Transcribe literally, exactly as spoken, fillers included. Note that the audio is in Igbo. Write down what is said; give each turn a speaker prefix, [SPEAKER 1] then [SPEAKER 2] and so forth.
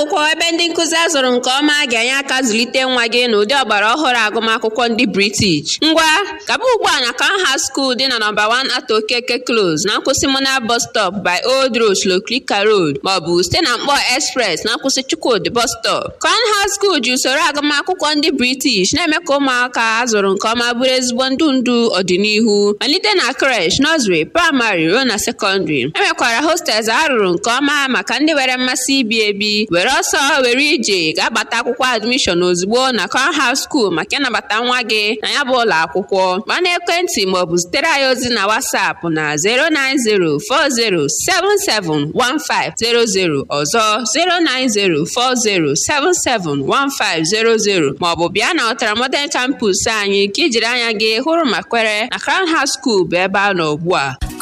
[SPEAKER 1] akwụkwọ ebe ndị nkụzi azụrụ nke ọma ga-enye aka zụlite nwa gị n'ụdị ọgbara ọhụrụ agụmakwụkwọ ndị British. Ngwa gaba ugbu a na Cowherd School dị na nọmba one Ato Okeke Close na nkwụsị Mona Bus Stop by Old Road Shlokrika Road maọbụ site na Mkpọ Express na nkwụsị Chukwudi Bus Stop. Cowherd School ji usoro agụmakwụkwọ ndị British na-eme ka ụmụaka azụrụ nke ọma bụrụ ezigbo ndụ ndụ ọdịnihu malite na creche, nursery, primary ruo na secondary. Enwekwara hostels arụrụ nke ọma maka ndị nwere mmasị ibi ebi. Were ọsọ were ije ga-agbata akwụkwọ admission ozugbo na Cowherd School maka ịnabata nwa gị na ya bụ ụlọ akwụkwọ. Gba n'ekwentị maọbụ zitere anyị ozi na WhatsApp na zero nine zero four zero seven seven one five zero zero ọzọ zero nine zero four zero seven seven one five zero zero maọbụ bịa na Ọtara Modern Campus anyị ka ijiri anya gị hụrụ ma kwere na Cowherd School bụ ebe a nọ ugbu a.